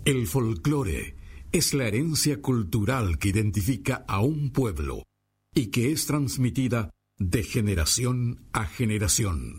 El folclore es la herencia cultural que identifica a un pueblo y que es transmitida de generación a generación.